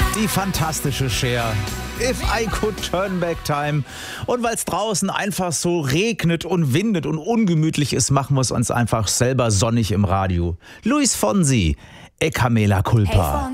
Die fantastische Cher. If I could turn back time. Und weil es draußen einfach so regnet und windet und ungemütlich ist, machen wir es uns einfach selber sonnig im Radio. Luis Fonsi, E Camela Culpa.